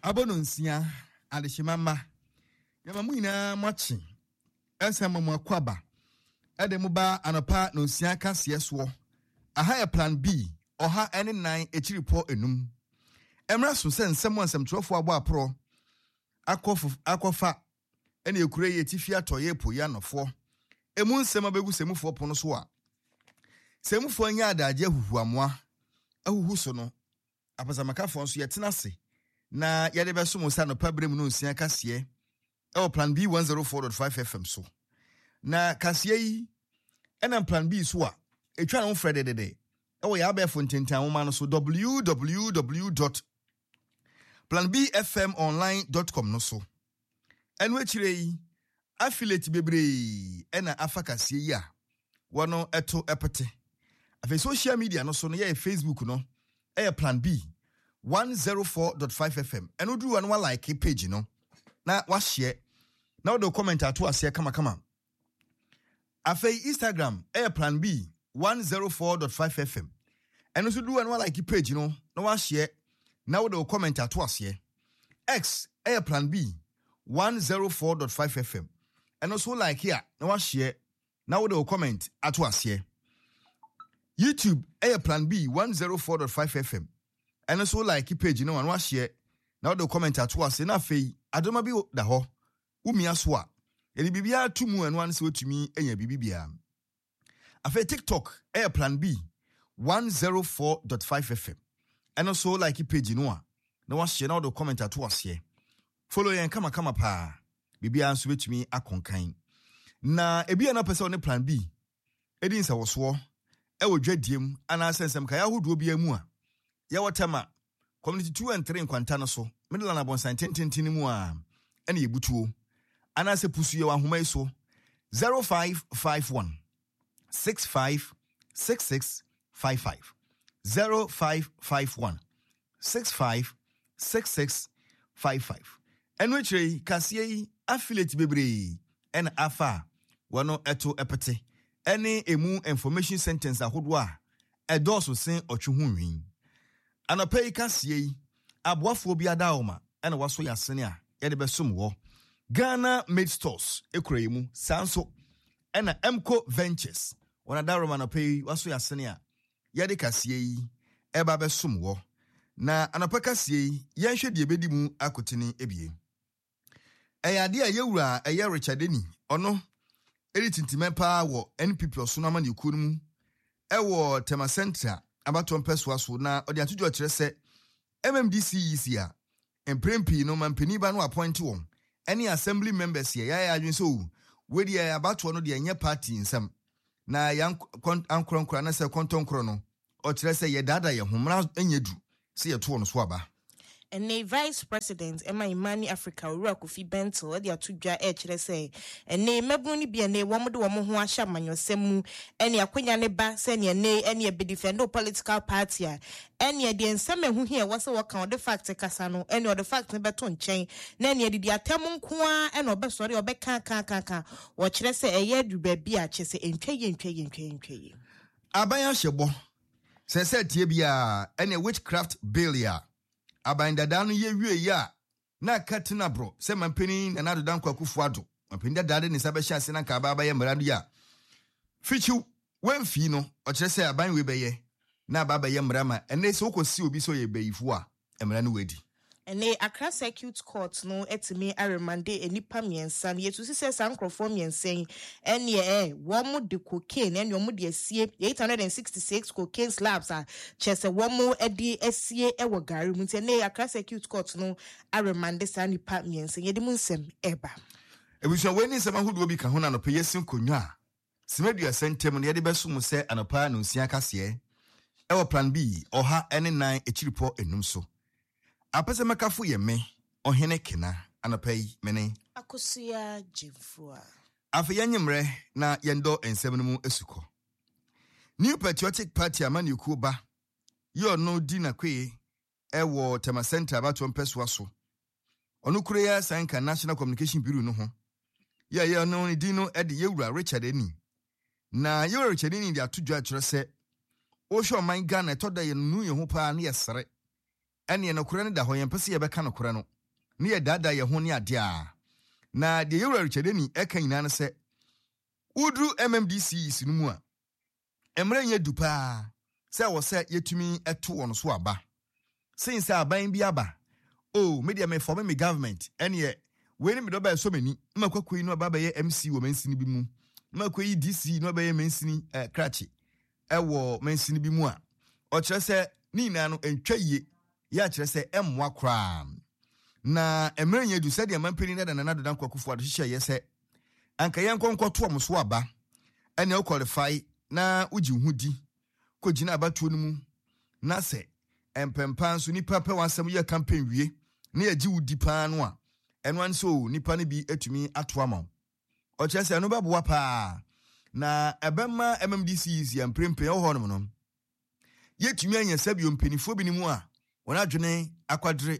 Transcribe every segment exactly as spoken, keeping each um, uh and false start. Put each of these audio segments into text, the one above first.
Abononsia adeshimama yamamuina machi esema mwakwaba ede muba anapa nonsia kasie so aha plan B oha ene nine echiripo enum emra so se nsem nsem trofo abo apro akofu akofa ene ekure ye tifi atoye po ya nofo emu nsem abegu semufo pono so a semufo anya adaje huhuamoa ahuhu so no apasamaka nso yetena se na yade beso mo sa no pabrem no nsia kasie e plan B one oh four point five F M so na kasie yi ena plan B so a etwa no frede dede e wo ya be fontentan wo ma no so w w w dot plan b f m online dot com no so enu akire yi affiliate bebre ena afa kasie yi a wono eto epete afa social media no so no ye Facebook no e plan B one oh four point five F M enu du one like page no na wa share na wo do comment ato ase kama kama afa Instagram e plan B one oh four point five F M enu so du one like page no na wa share na wo do comment ato ase X e plan B one oh four point five F M enu so like here na wa share na wo do comment ato ase YouTube e plan B one oh four point five F M enu so like page no na wa share na wo do comment ato ase na fei adoma bi da ho umia so a eni bibia tumu enu an se otumi enya bibia afa TikTok e plan B one oh four point five F M enu so like page no a na wa share na wo do comment ato ase follow yen kama kama pa bibia nso betumi akonkan na ebia na pese on plan B edi nsa woso e wo dwadiem ana sensem ka ya hodo bia mu a ya wotama community two and three nkwanta no so middle na bonsan tententin mu a ene yebutuo ana se pusu ye wa homa iso zero five five one six five six six five five zero five five one six five six six five five enu chiri kasie affiliate bebre en afa wono eto epete ene emu information sentence ahodo a edoso sen otwe ho nwin anapei kasie aboafo bi adaoma ene waso yasene a yede besom wo Ghana Made Stores ekuremu sanso ena Emco Ventures wana daroma anapei waso yasene a yede kasie yi eba besom wo na anapa kasie yi yenhwe de ebedi mu akotene ebie eyade a yewura eye Richardeni ono eri tintimepa wo N P P osuna ma ne kunu mu ewo tema center abato mpeswa so na odi atujo kire se M M D C yi sia emprempi no mampani ba no appoint won any assembly members ye ya ya adwen so we de abato no de enye party nsam na yan ankronkro na se kontonkro no o kire se ye dada ye homra enyedu se ye to no so aba and a vice president Emma Imani Africa Ura Kofi Bento de atudwa e kire se ene mebunu ni bia ne womo de womo ho ahya manyosemu ene akwanya ne ba se ne ne ene be defend political party a ene de ensem ehu hia wose woka the fact kasa no ene the fact ne beto nchen na ene de atem nko a ene obesori obeka kan kan kan wo kire se eye du ba bia kise entwaye entwaye entwaye entwaye abaya hyebo se se tie bia ene witchcraft bill ya abandada no ye wie ya na katina bro se mampeni na nado dan kwakufu ado mampeni dada ne sabe hya se na ka baba ye mrado ya fichu wenfi no o kire se aban we beye na baba ye mrama ene se okosi obi so ye beyifu a emra no wedi ene Accra Circuit Court no etimi aremande enipa miensa ne yetu sise sankrofo miensen ene eh womo de cocaine ene womo de asie eight hundred sixty-six cocaine slabs a chese womo edi asie ewo gari mu ene Accra Circuit Court no aremande sanipa miensen yedi mu nsem eba ebusua weni nsem ahodo bi ka ho na no peyesin konwa simedua sentem ne yede beso mu se anopa no nsia kase ewo plan B oha ene nine echiripo enum so apese makafu ye me ohene kena anapai mene akosia jemfua afi yanyemre na yendo ensem no mu esuko New Patriotic Party amani ukuba yo no di na kwe ewo tema center abato mpeswa so onu kure ya sanka National Communication Bureau no ho ya ya no ni di no ede yewura Richard Eni na yewura Richard Eni di atudwa kire se o hwe man Ghana toda ye nu ye ho pa na ye sere ene no kure ne da ho ye mpese ye beka no kure no ne yɛ dada yɛ ho ne ade a na de yɛwura Richardeni ɛka nyina no sɛ udru M M D C sinu mu a emre nye dupa sɛ wɔ sɛ yɛtumi ɛto wɔn so aba since aban bi aba oh media me for me government ɛne yɛ we ni me do ba so mani ma kwakoi no aba ba yɛ M C wɔ mansini bi mu ma kwakoi D C no aba yɛ mansini eh, krachi ɛwɔ mansini bi mu a ɔkyerɛ sɛ ni na no entwa yie ya kyerɛ sɛ ɛmmoa kra na emre nye du sɛ de mampani na na na dodan kwakufo ado hyehyɛ yɛ sɛ anka yɛn konkɔto wɔn so aba ɛne o qualify na uji hudi ko gina abatuo no mu na sɛ empempa nso nipa pɛ wansɛm yɛ campaign wie na yɛgye wudi paa no a ɛno an so nipa no bi atumi ato ama o kyerɛ sɛ no bɛboa paa na ɛbɛma M M D C is yɛ mprempren wɔ hɔ no no yɛtumi anya sɛbi ompanifo bi ne mu a wɔn adwene akwadre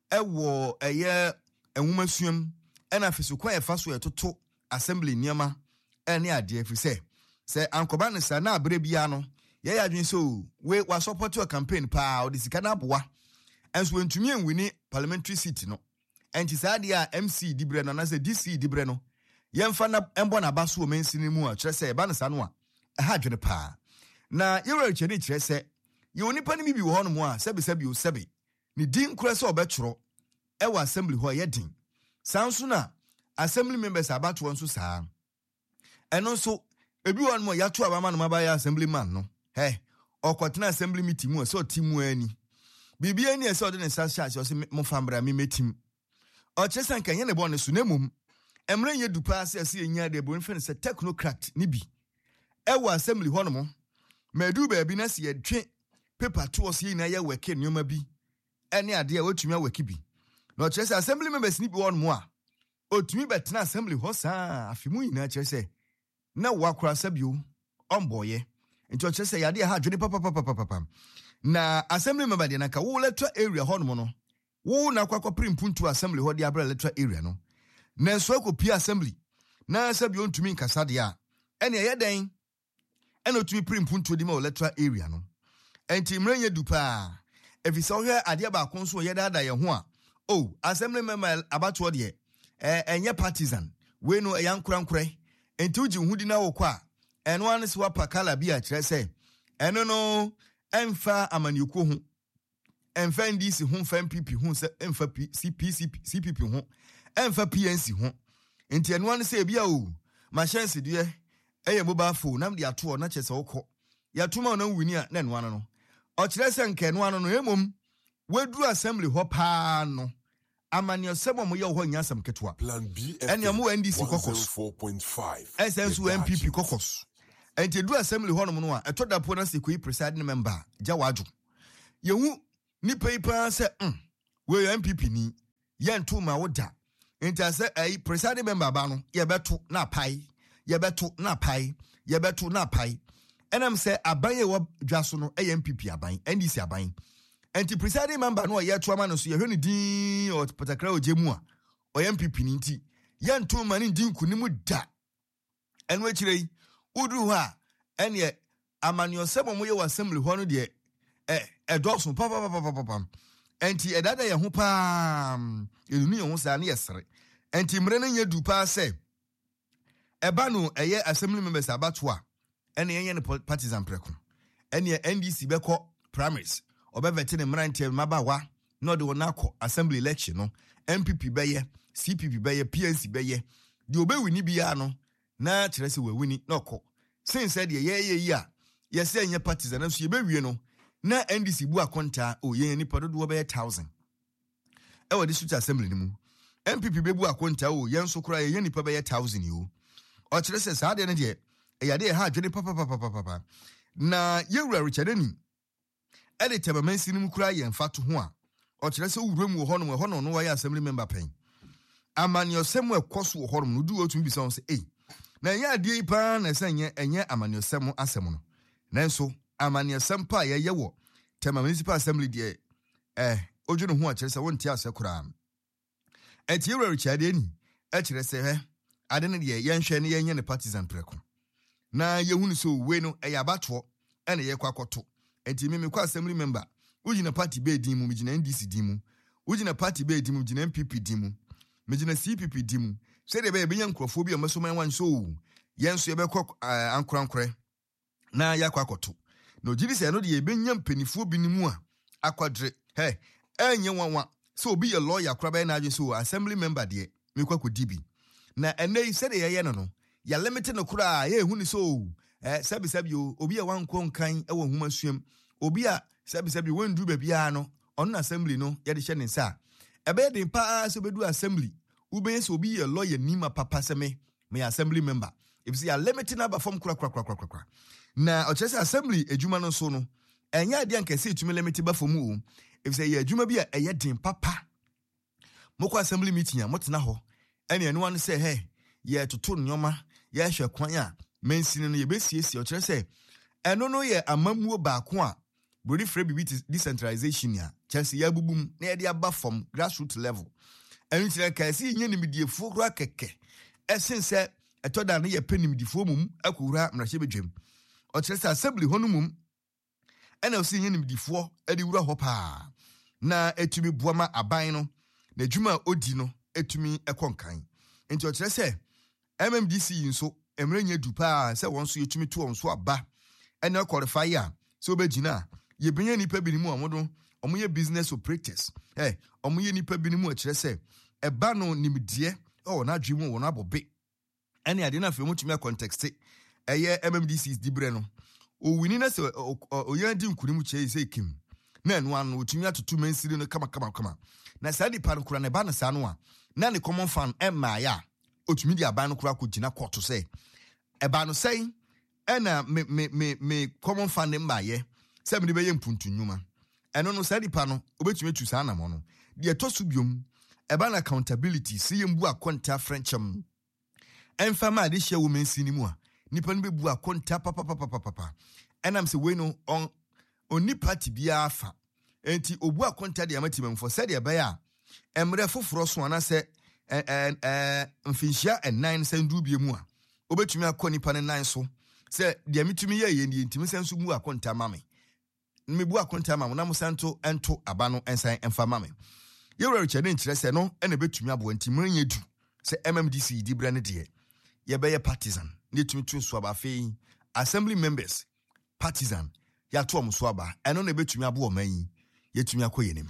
ɛwɔ ɛyɛ enwuma suam ɛna afeso kwa yɛfa so yɛtoto assembly nneɛma ɛne adeɛ fi sɛ sɛ ankoba ne sa na abre bia no yɛ yɛ adwene so we wa support your campaign pa o de sika na aboa enso ntumi enwini parliamentary seat no enti saa de a M C dibre no na sɛ D C dibre no yɛmfa na embo na baso o mensini mu a kyerɛ sɛ ba ne sa no a ɛha adwene pa na yɛwura kyerɛ ne kyerɛ sɛ yɛ onipa ne bi wɔ hɔ no mu a sɛbe sɛbe o sɛbe ne din kura sɛ ɔbɛtworo ɛwɔ assembly hɔ yɛ din sanso na assembly members abato wɔn so saa ɛno nso ebi wɔ no mo yato abama no mabaya assemblyman no hey ɔkɔtena assembly meeting mu so timu ani bibia ni ɛsɛ ɔde ne sa hyɛ ase ɔse mo fambra me metim ɔkyerɛ sɛ nka nyɛ ne bɔ ne so na mum emre nye dupa ase ase enya de bo mfe ne sɛ technocrat ni bi ɛwɔ assembly hɔ no mo madu baabi na se yɛdwe paper to ɔse na yɛ wɛke nneɛma bi ɛne ade a wɔtumi awɛke bi na ɔkyerɛ sɛ assembly members ni bi wɔ no mo a otumi betena assembly hɔ saa afimu nyina kyerɛ sɛ na wakora sabio omboye nti o kyerɛ sɛ yade ha adwene papa papa papa na assembly member de na ka wo letter area hɔ no no wo na kwakɔ primpuntu assembly hɔ de abra letter area no na nso akɔpia assembly na sabio ntumi nkasa de a ɛne ɛyɛ den ɛna otumi primpuntu de ma wo letter area no enti mrenye dupa efisa hwɛ ade ba ko nso yɛ dada yɛ ho a oh assembly member abato de eh enye partisan we no yankura nkure enti uji hudi na wo kwa eno an se wapa kala bi a kire se eno no emfa amaniuko ho emfa ndc ho emfa M P P ho se emfa C P C P ho emfa P N C ho enti eno an se bia o ma chance de eye mobile phone nam de ato na chese wokɔ yatuma na wini a na eno an no o kire se nka eno an no emom wedu assembly ho pa no amani osebo mo ye ho nyasam ketwa plan B enya mo N D C kokos four point five S S U M P P kokos enti du assembly ho no mo no a etoda po na se koi presiding member jawadwo yehu ni paper se mm we M P P ni ye nto ma woda enti ase ai presiding member ba no ye beto na pai ye beto na pai ye beto na pai enam se aban ye wo dwaso no e M P P aban N D C aban enti presiding member no ye to ama no so ye hwe ne din o patakra ojemu a o M P P ni nti ye nto ma ne din kunimu da eno akirei udu ho a ene amanyo sebo mo ye wa assembly ho no de eh edoso papa papa papa enti edada ye ho pa edunu ye ho sa ne yesere enti mre ne nya du pa se eba no eye assembly members abato a ene ye ne partisan preko ene N D C beko primaries obevete ne mrantie mabawa no de wona akọ assembly election no M P P beye C P P beye P N C beye de obewini bia no na kire se wawini no kọ since said ye ye ye a ye se anya partisan na so ye bewie no na N D C bu akonta o ye ni pododo be one thousand e wo district assembly ni mu M P P be bu akonta o ye nso kura ye ni pa be one thousand yo o kire se saa de ne de e ya de ha adwene papa papa papa na yewura Richardeni ele temamansi nim kura ye mfato ho a o kire se wuram wo hono ho no no wa assembly member pen amaniosem ekoso wo hono no du otumi bi so se eh na ya ade pa na senye enye amaniosem asem no nanso amaniosem pa ye ye wo tema municipal assembly de eh odwene ho a kire se wonti ase kura enti yewura Richardeni e kire se he ade ne de ye nhwe ne ye ne partisan preko na yehunu so we no e yabato ene ye kwakoto enti me me kwa assembly member ugina party be din mu me gina N D C din mu Ujina party be dimu jina M P P dimu. Mejina C P P dimu. Say de be be yan krofobia mesoma wan so. Yen so ye be kɔ ankorankore. Na yakwa akoto. No jidi se no de ye be nyam panifuo bi ni mu a akwadre. Hey, enye wanwa. So be a lawyer kraba na adwe so assembly member de me kwa ko dibi. Na ene se de ye ye no no. Ya limit no kura ye hu ni so. Eh sabi sabi o obi a wan kon kan e wo huma suam. Obi a sabi sabi wan du ba bia no. On assembly no ye de hye ne nsa. Ebe de pa so be du assembly. Ube so be a lawyer nima papa se me me assembly member. If see a limited number from kura kura kura kura kura. Na ochese assembly ejuma no so no. Enya ade anka se etumi limited ba for mu. If say ye ejuma bi a eye den papa. Moko assembly meeting a motena ho. Ene ene wan say hey, ye toto nyoma, ye hwe kwan a mensini no ye besiesie ochese say eno no ye amamuo ba ko a body free bi decentralization ya. Chance ya bubum na ye de aba from grassroots level. Enu tire ka si nye nimdiefo kura keke. Esense etoda na ye penimdifo mum akura mrahye bedwam. Ochese assembly honu mum ena osi nye nimdifo edi wura ho pa. Na etumi boama aban no na dwuma odi no etumi ekonkan. Enti ochese M M D C nso emrenye du pa se won so yetumi to won so aba. Ena qualify ya so begina ye benya nipa bi ni mu amodo omoye business operators. Eh omoye nipa bi ni mu achirese eba no nimdie o na dwemu won abobe. Ene ade na fe mo tumi context eye M M D C's dibre no o wini na se o yan di nkurimu che se kim na enu anu otumi atoto mansiri no kama kama kama na sadi pa no kura ne ba na sa no a na ne common fan emma ya otumi di aban no kura ko gina court say eba no say ena me me me me common fan emma ye se me de be ye mpuntu nyuma eno no sadi pa no obetumi atu sa na mo no de to so biom eba na accountability si yembu akonta frenchem enfama de hye woman sini mu a nipa no bebu akonta papa papa papa enam se we no on oni party bia afa enti obu akonta de amatimamfo se de be ya emre foforo so ana se eh eh mfinhia nine sandu bia mu a obetumi akọ nipa ne nine so se de amitumi ye ye ndi ntimi sanso mu akonta mame mebu akonta mame na musanto ento aba no ensan emfa mame ye wura chede nkyere se no ene betumi abo ntimi nya du se M M D C di bra ne de ye be ye partisan ne tumi tun so aba fe assembly members partisan ya to omo so aba eno na betumi abo o man ye tumi akoyenim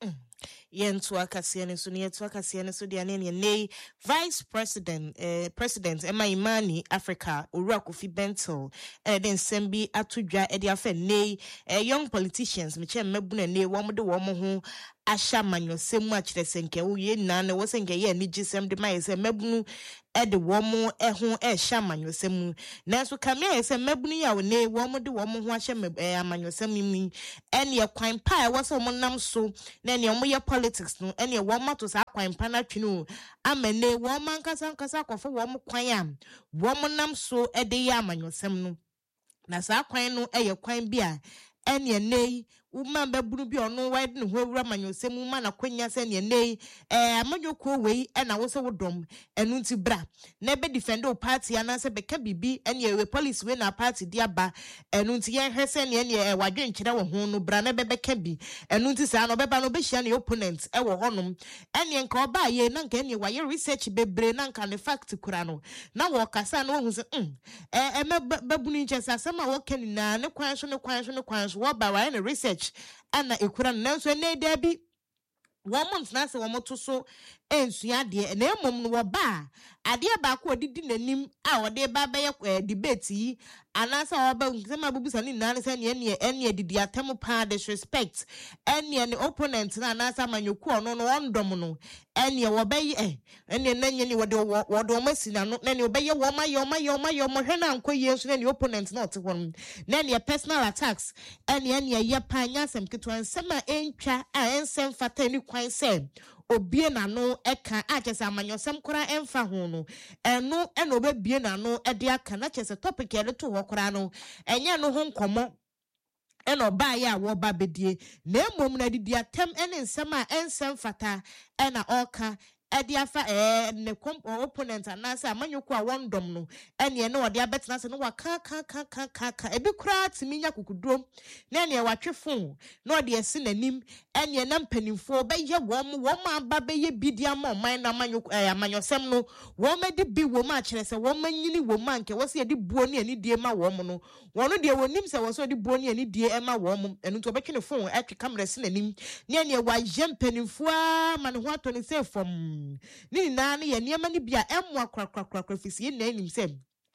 yentu akasiye ne so ne yentu akasiye ne so de ane ne ne vice president eh president Emma Imani Africa Owura Kofi Bentil eh den sembi atodwa e de afa ne eh young politicians me che mabuna ne wo mo de wo mo ho asha manyosemu akire senke wo ye na na wo senke ye ni gisem de mai se mabunu e de wo mo e ho e sha manyosemu na so kamia se mabunu ya wo ne wo mo de wo mo ho asha manyosemu mi ene ye kwan pa e wo so mo nam so na ne mo ye politics no ene wo ma to sa kwan pa na twinu amene wo man kasa kasa kofo wo mo kwan am wo mo nam so e de ya manyosem no na sa kwan no e ye kwan bia ene nei uma babunu bi ono wide no howura manyosemu ma na kwanya se ne nei eh amanyoko wei e na wo se wodom enu nti bra na be defend o party ana se be ka bibi ene we police we na party dia ba enu nti ye hwese ne ene e wadwen kyere wo ho no bra na be be ka bi enu nti sa no be ba no be hia ne opponent e wo honom ene nka oba ye na nka ene wa ye research bebre na nka ne fact kura no na wo kasa na wo hu se mm eh e babunu nkyesa asema wo kani na ne kwan so ne kwan so ne kwan so wo ba wa ne research ana ekura nanso ne dabi one month na se wo moto so ensua de na emom no wo ba ade ba ko odidi nanim a wo de ba ba ye debate yi anasa wo ba nsema bubusa ni nan se ne ne ene didi atem pa disrespect ene ne opponent na anasa manyoku no no ondom no ene wo ba yi eh ene nanye ni wo de wo do masi na no ne wo ba ye wo ma ye wo ma ye wo ma ye mo hwe na anko ye so ne opponent na ote won na ne personal attacks ene ene ye pa nya sem keto nsema entwa a ensem fata ni kwan se obie na no eka a chese amanyosem kora emfa ho no eno eno obie na no e de aka na chese topic e to ho kora no enye no ho nkomo eno ba ya wo ba bedie na emom na didi atem ene nsem a ensem fata ena oka edi afa eh ne opponent anasa amanyoko a wondom no ene ne ode abetena se no wa ka ka ka ka ka ka ebi kura timi nya kokudrom na ene watwe fon na ode ese nanim ene na mpanimfo beye wom wom aba beye bidia ma man na amanyoko eh amanyosem no wom edi bi wom a kire se wom anyini wom anke wo se edi buo ne ani die ma wom no wono de wonim se wo so edi buo ne ani die e ma wom enu to betwe ne fon atwe camera se nanim na ene wa yempanimfo a ma ne ho ato ne se fom ni na ne ye niema ne bia emu akra kra kra kra fisi na anim sem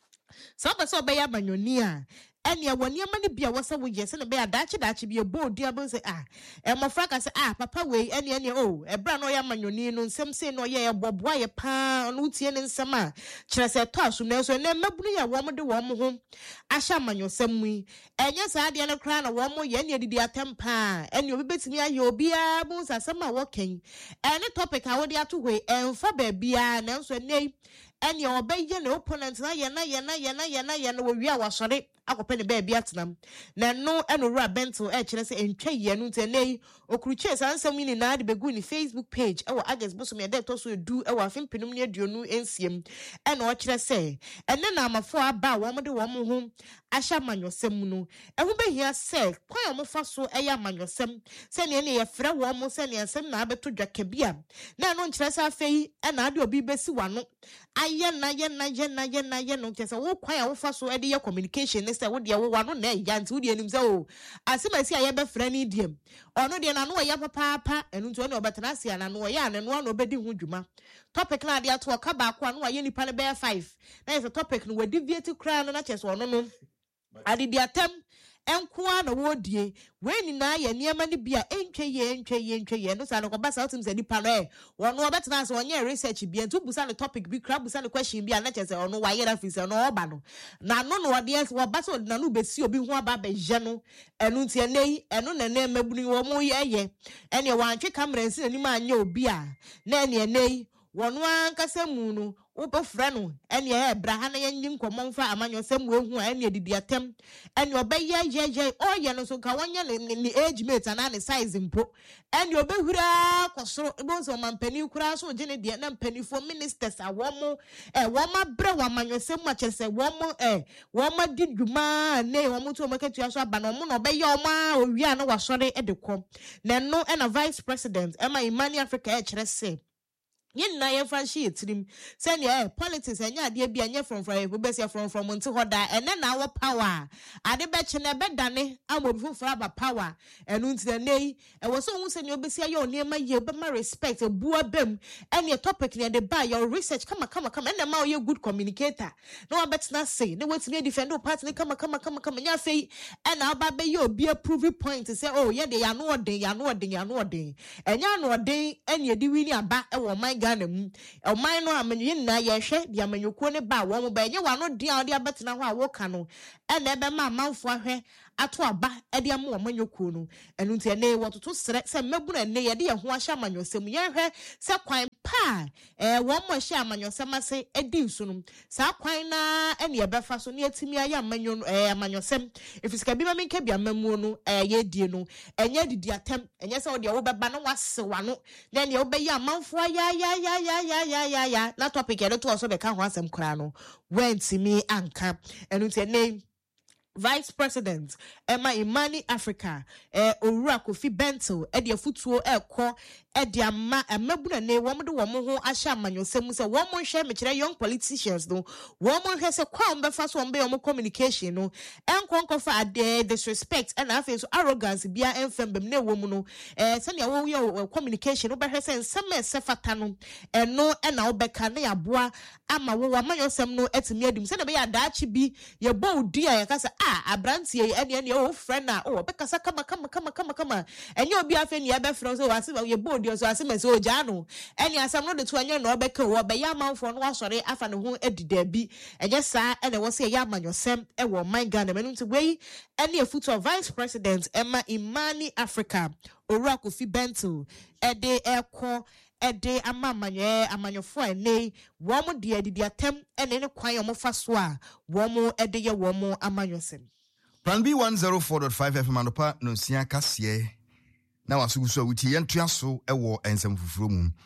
so ba so be ya banyoni a ene ya niema ne bia wasa wo ye se ne be ya dachi dachi bia bodu abon se ah e mofra ka se ah papa we ene ene oh e bra no ya banyoni no nsem se no ye boboa ye pa no tie ne nsem a kire se to aso na so na mabunu ya wo mo de wo mo ho ahya manyosem mu enye sa ade ne kra na wo mo ye ne didi atempa ene obi betimi aye obi a bun sasem a wo ken ene topic a wo de ato hwe emfa ba bia na so nei ene obeye ne opponent na ye na ye na ye na ye na ye na wo wi a wasore akopɛ ne baabi atenam na no ɛno wura bento ɛ kyerɛ sɛ entwa yie no ntɛnei okuruche sansam ni na de begu ni Facebook page ɛwɔ August bosom yɛ dɛ to so edu ɛwɔ afempinum ne aduonu ensiem ɛna ɔkyerɛ sɛ ɛne na amafo aba wɔn de wɔn ho ahyɛ amanyɔsɛm no ɛho behia sɛ kwan a fa so ɛyɛ amanyɔsɛm sɛ ne ne yɛfrɛ wɔn mo sɛ ne nsɛm na abeto dwaka bia na no nkyerɛ sɛ afei ɛna ade obi besi wano ayɛ na yɛ na yɛ na yɛ na yɛ no kyerɛ sɛ wo kwan a wo fa so ɛde yɛ communication say wo de wo wano na ya nti wo de anim say o asemasi aye be frɛ ni diem ono de na no ya papa papa enu nti ono obetena asia na no ya na no no obedi ho dwuma topic na de ato ka ba ko no aye nipa ne be five na is a topic no we deviate kra no na kyerɛ sɛ ono no ade de atem enkoa na wodie we ni na ye niema ne bia entwe ye entwe ye entwe ye no sa no koba sa otim se nipa no e wono obetena se onye research bia ntu busa ne topic bi kra busa ne question bia na kyerɛ sɛ ono wa yera fi se no oba no na no no ode es wo ba so na no besi obi ho aba ba je no enu ntie nei enu na na mabuni wo mo ye ye ene wantwe camera nsi anim anya obi a na ene nei wono ankasa mu no upo frano ene e bra ha na yenyi nkomo mfa amanyosem ehu a ene didi atem ene obeye ye ye oye no so ka wonye ne age mate na ne size mpo ene obehura kosoro ebo so mampani kura so gene de na mpanifo ministers a womo e woma bra wamanyosem a kyerse womo e woma didwuma ne womo to maketua so aba no mo no obeye oma owia na wasore e de kom na no ena vice president Emma Imani Africa e kyerse yin na ye franchi etirim say ne politics enya ade bia nye from from we besia from from nti hoda ene na wo power ade be che na be dane amobi foforo aba power enu nti nei e wo so hu se ne obesia ye onema ye be ma respect ebu abem ene topic ne de ba your research kama kama kama ene ma ye good communicator no one bet na say ne wetime defend o party kama kama kama kama nya fei ena aba be ye obi approve point say oh ye de ya no odin ya no odin ya no odin enya no odin ene edi wi ni aba e wo man Ghana mu o man no amanyi na ye hwe de amanyuko ne ba wo mo ba nye wa no dia ode abetena ho a wo ka no e na ebe ma amanfo ahwe ato aba e de am amanyuko no enu nti ene wo toto sere se mabuna ne ye de ye ho ahye amanyosem ye hwe se kwan pa eh wo mo hye amanyosem ase edi nso no sa kwan na ene ye befa so ne atimi aye amanyo eh amanyosem efisika bi ma menka bi amamu no eh ye die no enye didi atem enye se wo de wo beba no wase wano na ne wo be ye amanfo ya ya ya ya ya ya ya ya na topic e to so be ka ho asem kra no went me anka enu nti ene Vice President Emma Imani Africa eh Owura Kofi Bento e de afutuo ekọ e de ama emabuna ne wo de wo ho ahye amanyosem se wo mo hwe me kire young politicians no wo mo hwe se kwa mbe fa so mbe yo communication no enkonko fa ade disrespect and afa so arrogance bia enfembem ne wo mu no eh se ne wo yo communication wo be hwe se nsem se fata no eno e na wo be ka ne yaboa ama wo amanyosem no etimi adim se ne be ya daachi bi ye bo udi a yakasa ah abrantie ene ene o friend na o be kasa kama kama kama kama kama enye obi afa ne ya be friend so wase ye bo odi so ase mase o ja no ene asam no de to enye no obeka wo be ya manfo no wasore afa ne ho edida bi enye saa ene wo se ya amanyosem e wo man Ghana menu nti wei ene afuto Vice President Emma Imani Africa Owura Kofi Bento e de ekọ ede amamanye amanyofo ene wo mo de adidi atem ene ne kwan yo mo fa so a wo mo ede ye wo mo amanyosem Plan B one oh four point five F M anopa no sia kase na wasugu so wuti yentua so ewo ensem fufuro mu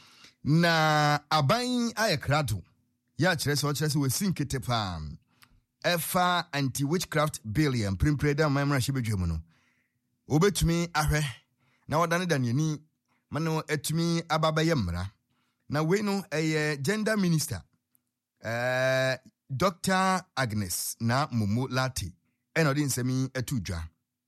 na aban ayekrado ya kyerɛ sɛ ɔkyerɛ sɛ wɔsi nkete paa ɛfa anti witchcraft bill yɛn primpre da mamra hye bedwam no obetumi ahwɛ na wɔdane daniani ma no atumi ababɛyɛ mmara na wei no ɛyɛ gender minister eh Doctor Agnes na Momo Lati ɛna ɔde nsɛm atu dwa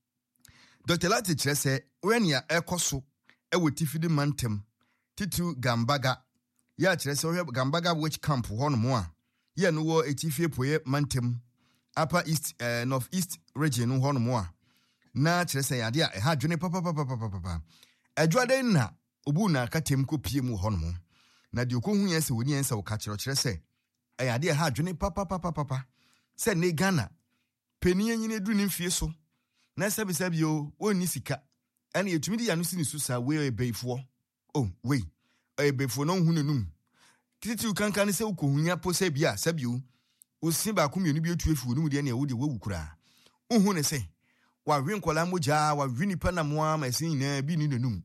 Doctor Lati kyerɛ sɛ wɛnia ɛkɔso ɛwɔ tifidi mantem titu Gambaga ya kyerɛ sɛ ɔhwɛ Gambaga witch camp hɔ no mo a yɛ no wɔ etifie poye mantem upper east uh, north east region hɔ no mo a na kyerɛ sɛ yade a ɛha dwene papa papa papa papa adwade na obu na katem ko pie mu hɔ no mo na de okohu yɛ sɛ woni yɛn sɛ wo ka kyerɛ kyerɛ sɛ ɛyade ɛha dwene papa papa papa sɛ ne Ghana peni nyine du ne mfie so na sɛ bi sɛ bi o wonni sika ɛna yɛtumi de yano si ne so sa we ebeifoɔ oh we ebeifoɔ no hu nenum titi kankan sɛ ukohunya po sɛ bia sɛ bi o osi ba ko mienu bi etu efu no mu de na wo de wawu kura uhu ne sɛ wa hwenkola mogya wa hwini pa na moa ma sin na bi ni nenum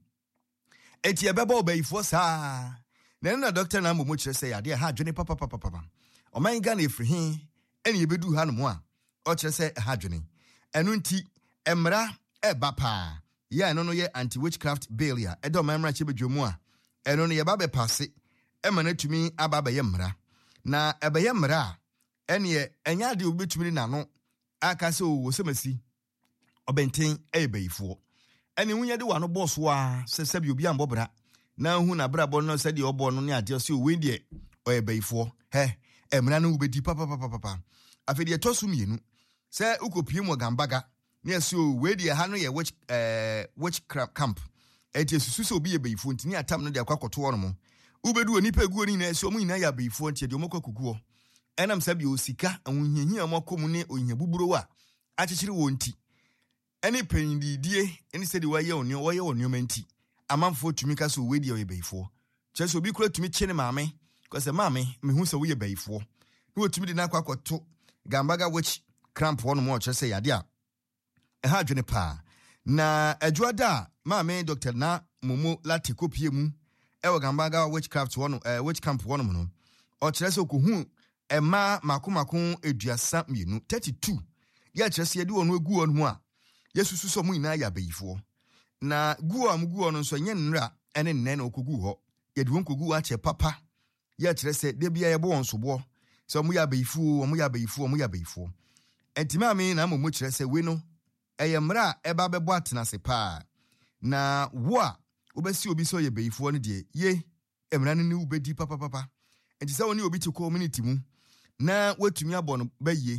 eti ebeba obeifoɔ saa na na doctor na mo mo kyerɛ sɛ yade ha dwene papa papa papa ɔman Ghana efiri he ɛne yebedu ha no mo a ɔkyerɛ sɛ ha dwene ɛno nti emra ɛba pa ya ɛno no yɛ anti witchcraft bill ya ɛdɔ mamra kye bedwemu a ɛno no yɛ ba be passe ɛma na tumi aba ba yɛ mmara na ɛbɛyɛ mmara a ɛne ɛnya ade obetumi na no aka sɛ o wosemasi ɔbɛnten ɛyɛbɛyifoɔ ɛne hunya de wa no boss wa sɛ sɛ bi obi ambɔbra na hu na brabɔ no sɛ de ɔbɔ no ne ade sɛ o we de ɔyɛbɛyifoɔ he ɛmra no wobɛdi papa papa papa afɛde ɛtɔso mienu sɛ ukopie mu Gambaga ne ɛsɛ o we de ha no yɛ witch eh witch camp ɛti susu sɛ obi yɛbɛyifoɔ ntini atam no de akɔ akɔto hɔ no mo ubedu onipa eguo ni na ɛsɛ ɔmo nyina yɛ abɛyifoɔ nti de ɔmo kɔ kuguo ɛnam sɛ bi osika ahunhiahia ɔmo kɔ mu ne ohia buburo a akyekyere wɔ nti ɛne panyididie ɛne sɛ de wayɛ onyo wɔyɛ onyo manti amanfo tumi ka sɛ we de ɔyɛbɛyifoɔ kyerɛ sɛ obi kura tumi kye ne maame kɔsɛ maame mehu sɛ woyɛ bɛyifoɔ ne wɔtumi de na akɔ akɔto Gambaga witch camp hɔ no mo ɔkyerɛ sɛ yade a ɛha adwene paa na adwoada a maame Doctor na Momo Lati kopie mu ɛwɔ Gambaga witchcraft hɔ no eh, witch camp hɔ no mo no ɔkyerɛ sɛ okohu ɛma makomako eduasa mienu thirty-two ya kyerɛ sɛ yɛde wɔn egu wɔn mu a yesusu sɛ mo nyinaa yɛ abayifoɔ na guo am guo no nso nyɛ nnra ɛne nnɛ na okogu hɔ yɛde wɔn kogu akyɛ papa ya kyerɛ sɛ de bia yɛbɔ wɔn soboɔ sɛ mo yɛ abayifoɔ mo yɛ abayifoɔ mo yɛ abayifoɔ ɛntima me na mo mo kyerɛ sɛ we no ɛyɛ mmra ɛba bɛbɔ atenase paa na wo a wobɛsi obi sɛ ɔyɛ abayifoɔ no deɛ ye mmra no ne wobɛdi papa papa ɛnti sɛ wɔne obi te community mu na watumi abɔ no bɛyie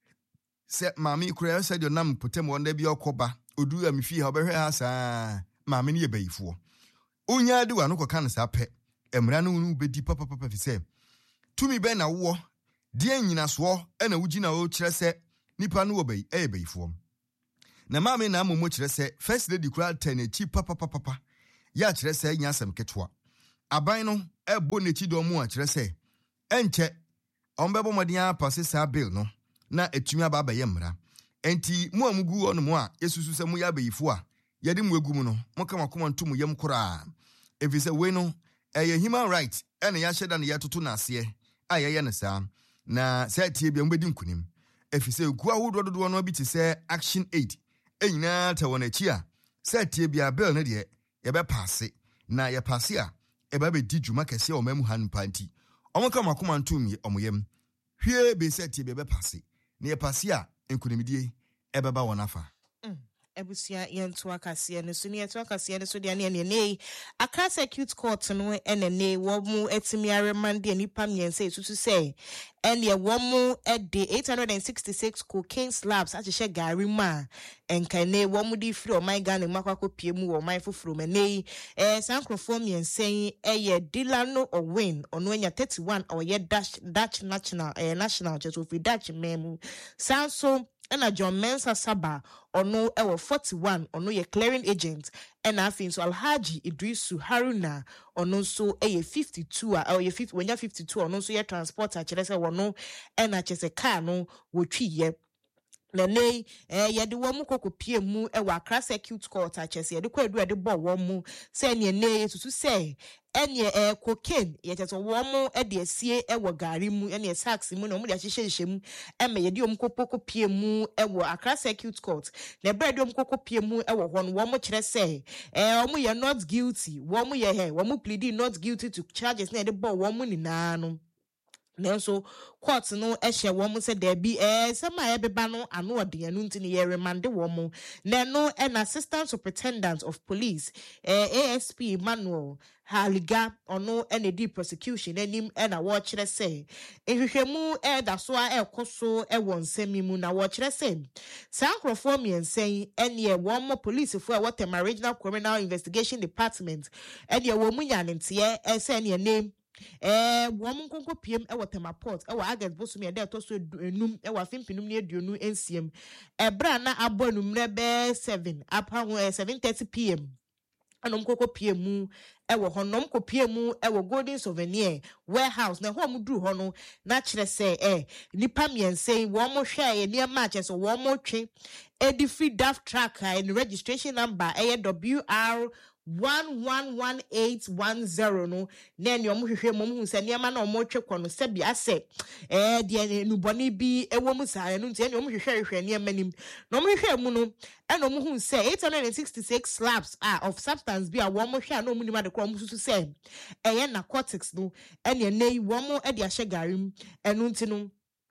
sɛ maame kura sɛ de nam potem wonda bi okoba odu amfi ha obɛhwɛ ha saa maame ne yɛ bayifoɔ onya de wa no kɔka no saa pɛ emra no nu bedi papa papa fi sɛ tumi bɛ na wo de anyina so ɛna wugina wo kyerɛ sɛ nipa no wɔ bayi ɛyɛ bayifoɔ na maame na amomo kyerɛ sɛ first lady kura ten echi papa papa papa ya kyerɛ sɛ nya asɛm ketwa aban no ɛbɔ n'echi dɔ mu a kyerɛ sɛ ɛnkyɛ ɔmbɛbɔ mɔden apase saa bill no na etumi aba ba yɛ mmara enti mu amugu ono mu a yesusu sɛ mu yɛ abayifo a yɛde mu egu mu no mo kama koma nto mu yam koraa efi sɛ we no ɛyɛ human right ɛna ya hyɛda ne yɛtoto na ase a yɛyɛ ne saa na sɛ tie bia mbedi nkunim efi sɛ gu ahodo dodo no bi te sɛ action aid enyina ta wɔ n'akyi a sɛ tie bia bill no deɛ yɛbɛ paase na yɛ paase a ɛbɛ bɛ di dwuma kɛse a ɔmamu han panti ɔmo kama koma nto mu ɔmo yam hwie be sɛ tie bia bɛ paase na yɛ paase a nkunimdie ɛbɛba wɔ nafa Ebusia yentu akasia no so ne yentu akasia no so de ane ne Accra Circuit Court no ene ne wo mu etimi aremande nipa miense esusu say ene wo mu e de eight hundred sixty-six cocaine slabs ahyehye gari ma enka ne wo mu di free o my Ghana makwakọ pie mu o my foforo me ne eh sankrofo miense eye Dilano Owen ono anya thirty-one o ye Dutch Dutch national eh national just of Dutch memu sanso ena John Mensa Saba ono ewo forty-one ono ye clearing agent ena afin so Alhaji Idrisu Haruna ono so eye fifty-two a or ye fifty when ya fifty-two ono so ye transporter kyerese wono ena kyese car no wotwi ye Nene, eh, yadi womu koko pie mu, e wa Accra Circuit Court, a chesi, yadi kwe du yadi bo womu, se nye ne, to say, enye eh, cocaine, yet at a womu, e de sie, e wa gari mu, enye saxi mu, no mu ya shishe shemu, eme yadi omko koko pie mu, e wa Accra Circuit Court, ne bread omko koko pie mu, e wa one womu chile se, eh, omu ya not guilty, womu ya he, womu pleading not guilty to charges, ne de bo womu ni nano. Nenso court no ehye wo mo se da bi eh sema e beba no ano ode anu ntini ye remande wo mo na no an assistant superintendent of police eh A S P Emmanuel Haliga ono nd prosecution anim e na wo kire se ehwehwemu e da so a ekoso e won nsami mu na wo kire se sa nkrofo miensen ene wo mo police fo a water regional criminal investigation department ene wo mu nyanente e se ne name eh woman konko pm e watema port e wa agent bosumi e de to so enum e wa fimpinum ne aduonu ensiem e bra na abo enumre be seven apa ho seven thirty p m anom koko pm mu e wo honom ko pm mu e wo Golden Souvenir warehouse na ho mu duru ho no na kire se eh nipa miensen wo mo hwe e ne ma so wo mo twe e di free daft tracker and registration number e W R one one one eight one zero no na ne omo hwehwe mom hu se niam na omo twe kono se bia se eh de nuboni bi ewo mu sare no ntia ne omo hwehwe hwehwe niam manim na omo hwehwe mu no e na omo hu se eight hundred sixty-six slabs ah of substance bi a wo mo hwe na omo nima de kro omo susu se eh narcotics no e ne nei wo mo e de ahye garim enu nti no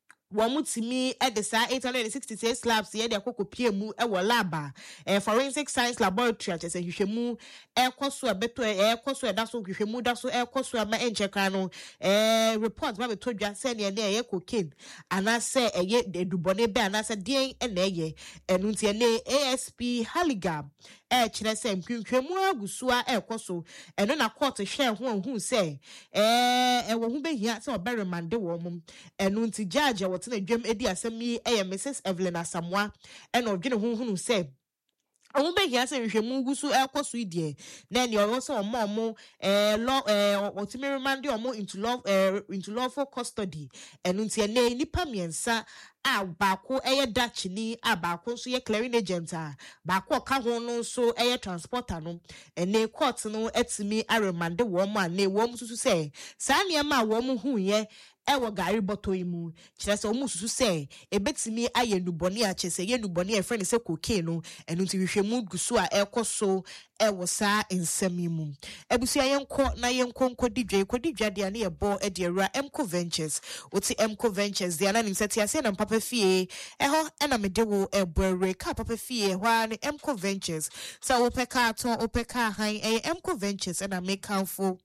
Wamutimi at the sa eight hundred sixty-six slabs ye de akoko pie mu e wo laba eh forensic science laboratory ate se hwehwemu e koso abeto e koso e da so hwehwemu da so e koso ama encheka no eh report ba beto dwa se ne ne ye cocaine ana se eye edubone be ana se den e na eye enu ntie ne A S P Haliga e kire se mpwempu agusua e koso eno na court hwe ho hu se eh e wo hu behia se oberemande wo mum enu nti judge what na dwam edi asem yi e Missus Evelyn Asamoah e na odwene hu hu se omo be hia se hwehwemu gusu ekoso idie na ne owo se omo omo eh law eh otimi remand omo into love eh into lawful custody enu nti ne nipa miensa a baako eye dachini a baako so ye clearing agent a baako ka ho no so eye transporter no ene court no etimi aremande wo mo ane wo mo susu se sa niam a wo mo hu ye ewo gari boto imu kire se omu susu se ebetimi aye nuboni a chese ye nuboni e friend se cocaine no enu nti hwehwemu gusu a ekoso ewo sa ensami mu ebusu ayenko na yenko nkodidwe kodidwa de ane ebo e de era Emco Ventures oti Emco Ventures de ana nimseti ase na papa fie eho ena medewo ebore ka papa fie hwa ne Emco Ventures sa opeka aton opeka han e Emco Ventures ena make amfo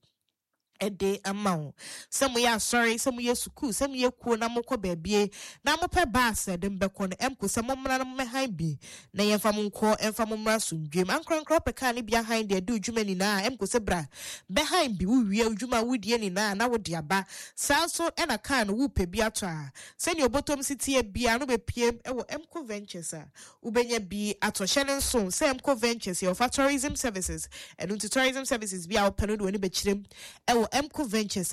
ede amount some ya sorry some ya suku some ya ku na mokọ baabie na mope bass de mbekọ na emko some mmra na mehan bi na ye fam nko emfa mmra sundwem ankronkro peka ne bia han de de udwuma ni na emko se bra behind bi wuwie udwuma wudie ni na na wodi aba sanso ena kan wo pe bi ato a se ne obotom sitie bia no be piem e wo Emco Ventures a ubenya bi ato hyene nso se Emco Ventures your tourism services and tourism services bia openo do ni be kirem e wo Emco Ventures